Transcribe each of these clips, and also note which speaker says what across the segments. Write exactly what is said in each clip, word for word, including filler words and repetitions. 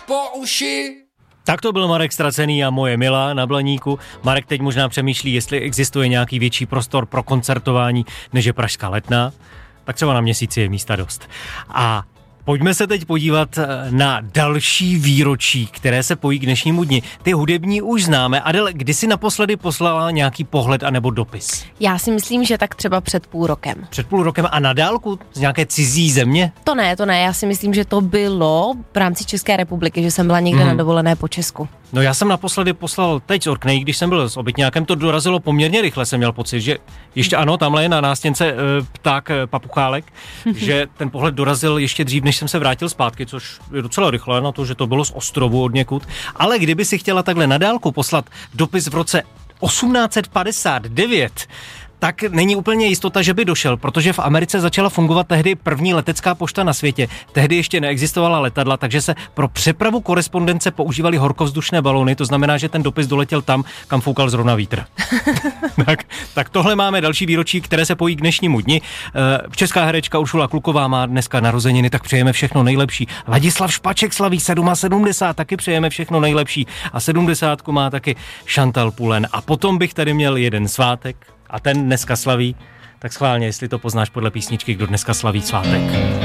Speaker 1: po uši.
Speaker 2: Tak to byl Marek Ztracený a Moje milá na Blaníku. Marek teď možná přemýšlí, jestli existuje nějaký větší prostor pro koncertování, než je Pražská Letná. Tak třeba na Měsíci je místa dost. A pojďme se teď podívat na další výročí, které se pojí k dnešnímu dni. Ty hudební už známe. Adele, kdy jsi naposledy poslala nějaký pohled anebo dopis?
Speaker 3: Já si myslím, že tak třeba před půl rokem.
Speaker 2: Před půl rokem a na dálku z nějaké cizí země?
Speaker 3: To ne, to ne. Já si myslím, že to bylo v rámci České republiky, že jsem byla někde mm. na dovolené po Česku.
Speaker 2: No já jsem naposledy poslal teď z Orkney, když jsem byl s obytňákem, to dorazilo poměrně rychle, jsem měl pocit, že ještě ano, tamhle je na nástěnce e, pták e, papuchálek, že ten pohled dorazil ještě dřív, než jsem se vrátil zpátky, což je docela rychle na to, že to bylo z ostrovu od někud. Ale kdyby si chtěla takhle na dálku poslat dopis v roce osmnáct padesát devět, tak není úplně jistota, že by došel, protože v Americe začala fungovat tehdy první letecká pošta na světě. Tehdy ještě neexistovala letadla, takže se pro přepravu korespondence používaly horkovzdušné balóny, to znamená, že ten dopis doletěl tam, kam foukal zrovna vítr. tak, tak tohle máme další výročí, které se pojí k dnešnímu dni. Česká herečka Uršula Kluková má dneska narozeniny, tak přejeme všechno nejlepší. Ladislav Špaček slaví sedmdesát sedm, taky přejeme všechno nejlepší. A sedmdesátku má taky Chantal Pullen. A potom bych tady měl jeden svátek, a ten dneska slaví, tak schválně, jestli to poznáš podle písničky, kdo dneska slaví svátek.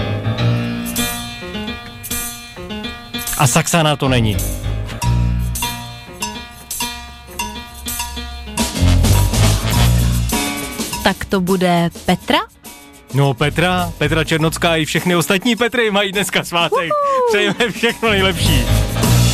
Speaker 2: A Saxana to není.
Speaker 3: Tak to bude Petra?
Speaker 2: No Petra, Petra Černocká i všechny ostatní Petry mají dneska svátek. Přejeme všechno nejlepší.